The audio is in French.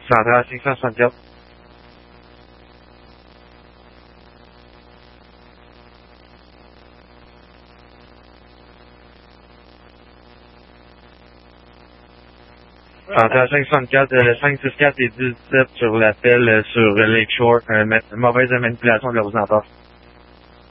Central 564. Central 564, le 564 et 17 sur l'appel sur Lakeshore. Mauvaise manipulation de l'ordinateur.